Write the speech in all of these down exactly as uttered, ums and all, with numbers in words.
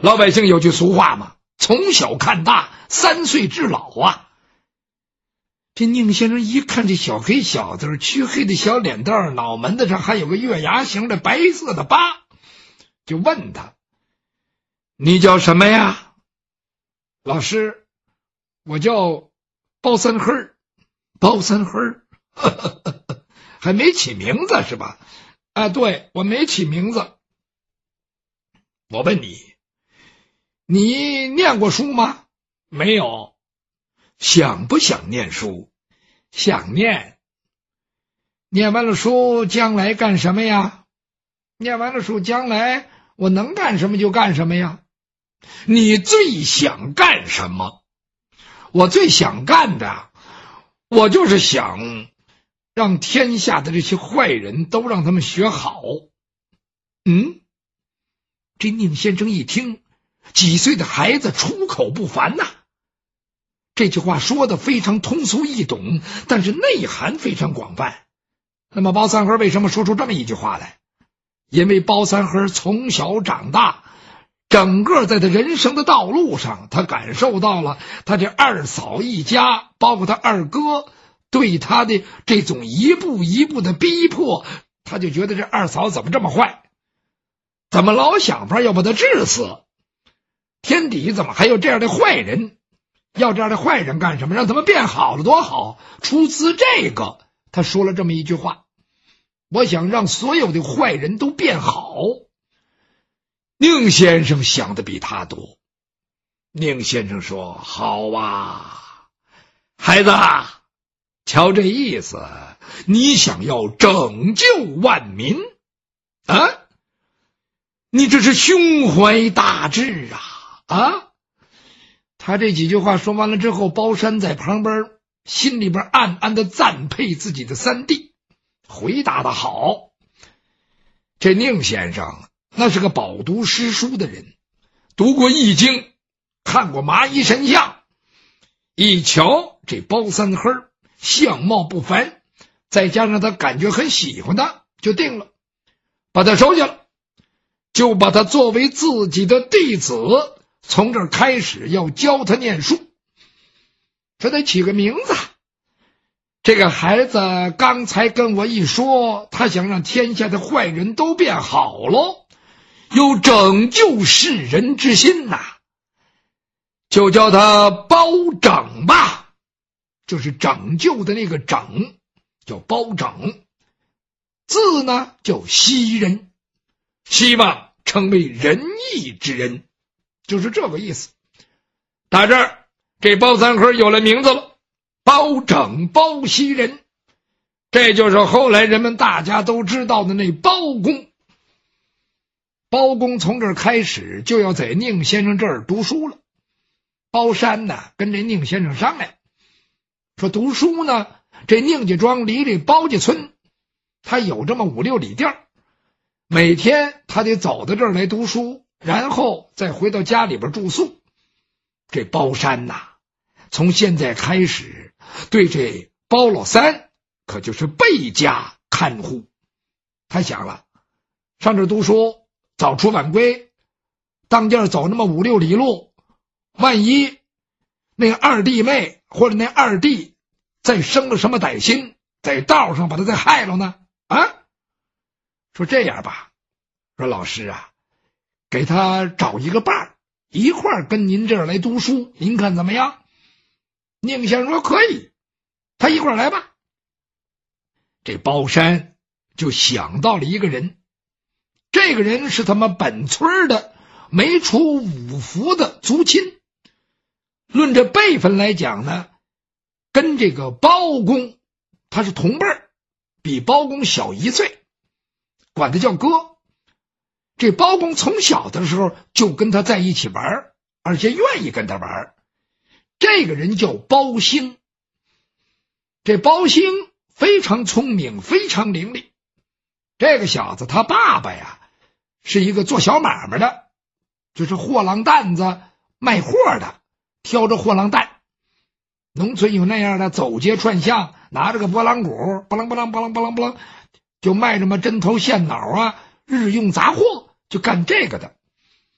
老百姓有句俗话嘛，从小看大，三岁至老啊。这宁先生一看这小黑小子，黢黑的小脸蛋，脑门子上还有个月牙形的白色的疤，就问他：你叫什么呀？老师，我叫包三黑。包三黑还没起名字是吧？啊，对，我没起名字。我问你，你念过书吗？没有。想不想念书？想念。念完了书将来干什么呀？念完了书将来我能干什么就干什么呀。你最想干什么？我最想干的，我就是想让天下的这些坏人都让他们学好。嗯，这宁先生一听，几岁的孩子出口不凡呐、啊。这句话说的非常通俗易懂，但是内涵非常广泛。那么包三黑为什么说出这么一句话来？因为包三黑从小长大，整个在他人生的道路上，他感受到了他这二嫂一家，包括他二哥对他的这种一步一步的逼迫，他就觉得这二嫂怎么这么坏，怎么老想法要把他治死，天底怎么还有这样的坏人，要这样的坏人干什么？让他们变好了多好。出自这个，他说了这么一句话：我想让所有的坏人都变好。宁先生想的比他多。宁先生说：好啊，孩子，瞧这意思，你想要拯救万民啊？你这是胸怀大志啊啊！他这几句话说完了之后，包山在旁边心里边暗暗的赞佩自己的三弟，回答的好。这宁先生那是个饱读诗书的人，读过易经，看过麻衣神相，一瞧这包三黑相貌不凡，再加上他感觉很喜欢他，就定了，把他收下了，就把他作为自己的弟子，从这儿开始要教他念书。这得起个名字。这个孩子刚才跟我一说，他想让天下的坏人都变好喽，有拯救世人之心呐、啊，就叫他包拯吧，就是拯救的那个拯，叫包拯。字呢叫希人，希望成为仁义之人，就是这个意思。打这儿，这包三黑有了名字了，包拯包希人，这就是后来人们大家都知道的那包公。包公从这儿开始就要在宁先生这儿读书了。包山呢跟这宁先生商量，说读书呢，这宁家庄离这包家村他有这么五六里地儿，每天他得走到这儿来读书，然后再回到家里边住宿。这包山呐，从现在开始对这包老三可就是倍加看护。他想了，上这儿读书早出晚归，当间走那么五六里路，万一那二弟妹或者那二弟再生了什么歹心，在道上把他再害了呢？啊，说这样吧，说老师啊，给他找一个伴儿，一块儿跟您这儿来读书，您看怎么样？宁先生说可以，他一块儿来吧。这包山就想到了一个人，这个人是他们本村的没出五福的族亲，论这辈分来讲呢，跟这个包公他是同辈儿，比包公小一岁，管他叫哥。这包公从小的时候就跟他在一起玩，而且愿意跟他玩。这个人叫包兴。这包兴非常聪明，非常伶俐。这个小子他爸爸呀是一个做小买卖的，就是货郎担子卖货的，挑着货郎担。农村有那样的走街串巷，拿着个拨浪鼓，拨啷拨啷拨啷拨啷拨啷，就卖什么针头线脑啊，日用杂货，就干这个的。他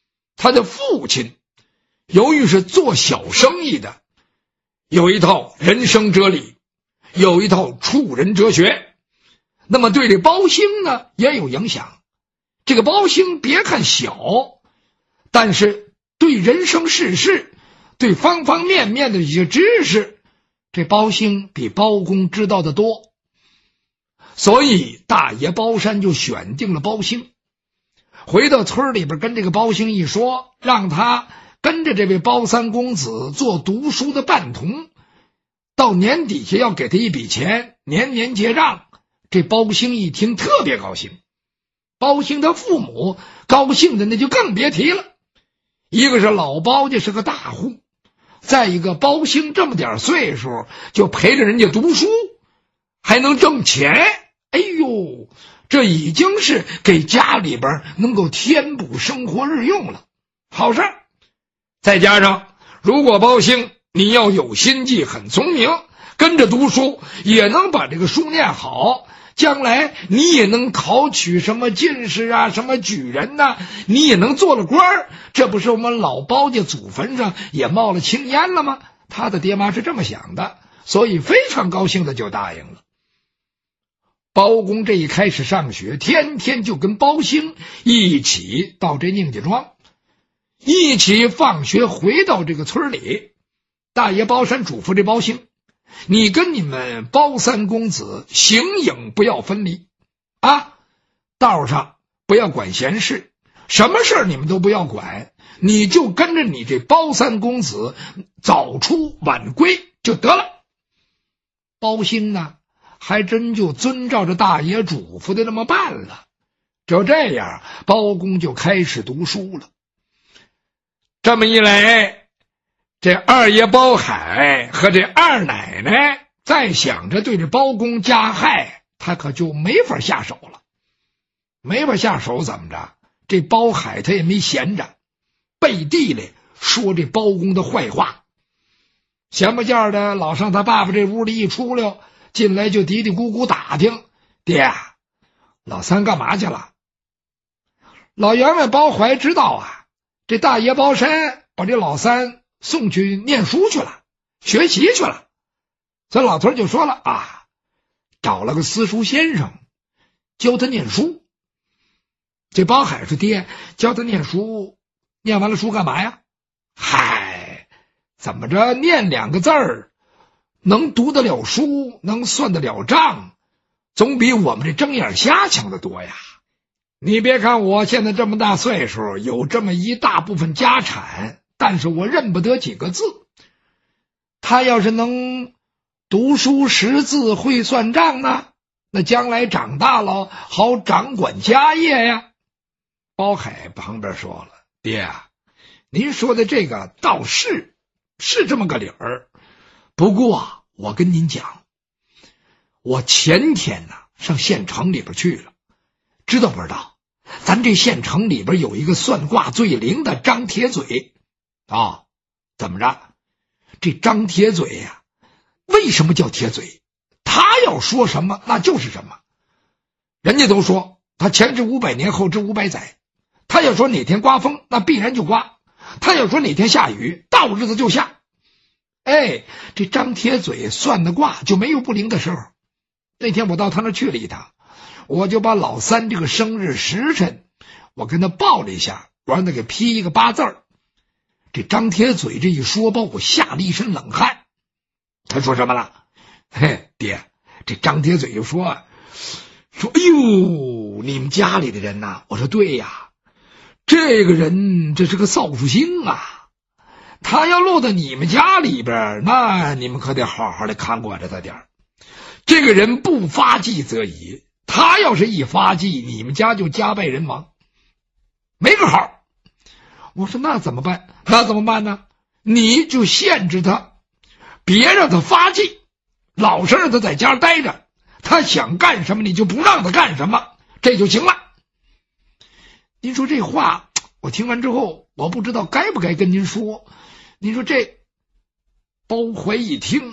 他的父亲由于是做小生意的，有一套人生哲理，有一套处人哲学，那么对这包兴呢也有影响。这个包兴别看小，但是对人生世事，对方方面面的一些知识，这包兴比包公知道的多。所以大爷包山就选定了包兴，回到村里边跟这个包兴一说，让他跟着这位包三公子做读书的伴童，到年底下要给他一笔钱，年年结账。这包兴一听特别高兴，包兴他父母高兴的那就更别提了。一个是老包家是个大户，再一个包兴这么点岁数就陪着人家读书，还能挣钱，哎呦，这已经是给家里边能够填补生活日用了，好事。再加上如果包兴你要有心计，很聪明，跟着读书也能把这个书念好，将来你也能考取什么进士啊，什么举人呐、啊，你也能做了官，这不是我们老包家祖坟上也冒了青烟了吗？他的爹妈是这么想的，所以非常高兴的就答应了。包公这一开始上学，天天就跟包兴一起到这宁家庄，一起放学回到这个村里。大爷包山嘱咐这包兴，你跟你们包三公子形影不要分离啊，道上不要管闲事，什么事你们都不要管，你就跟着你这包三公子早出晚归就得了。包兴呢还真就遵照着大爷嘱咐的那么办了。就这样，包公就开始读书了。这么一来，这二爷包海和这二奶奶再想着对这包公加害，他可就没法下手了。没法下手怎么着？这包海他也没闲着，背地里说这包公的坏话。闲不见的老上他爸爸这屋里一出溜，进来就嘀嘀咕咕打听，爹，老三干嘛去了？老员外包怀知道啊，这大爷包山把这老三送去念书去了，学习去了。所以老头就说了啊，找了个私塾先生教他念书。这包海说，爹，教他念书，念完了书干嘛呀？嗨，怎么着念两个字儿，能读得了书，能算得了账，总比我们这睁眼瞎强的多呀。你别看我现在这么大岁数，有这么一大部分家产，但是我认不得几个字。他要是能读书识字会算账呢，那将来长大了好掌管家业呀。包海旁边说了，爹啊，您说的这个倒是是这么个理儿，不过我跟您讲，我前天呢上县城里边去了，知道不知道？咱这县城里边有一个算卦最灵的张铁嘴啊、哦，怎么着？这张铁嘴呀、啊，为什么叫铁嘴？他要说什么那就是什么。人家都说他前知五百年，后知五百载。他要说哪天刮风，那必然就刮；他要说哪天下雨，到日子就下。哎，这张铁嘴算的卦就没有不灵的时候。那天我到他那去了一趟，我就把老三这个生日时辰我跟他报了一下，我让他给批一个八字儿。这张铁嘴这一说，把我吓了一身冷汗。他说什么了？嘿，爹，这张铁嘴就说说哎呦，你们家里的人呐、啊？我说对呀，这个人这是个扫帚星啊，他要落到你们家里边，那你们可得好好的看管着他点儿。这个人不发迹则已，他要是一发迹，你们家就家败人亡，没个好。我说那怎么办？那怎么办呢？你就限制他，别让他发迹，老实让他在家待着，他想干什么你就不让他干什么，这就行了。您说这话我听完之后，我不知道该不该跟您说。您说这包怀一听，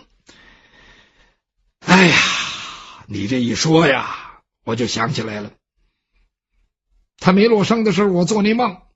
哎呀，你这一说呀，我就想起来了。他没落生的时候，我做那梦，